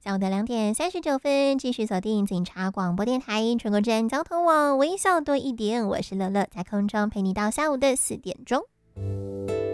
下午的2点39分，继续锁定警察广播电台全国治安交通网，微笑多一点，我是乐乐，在空中陪你到下午的4点钟。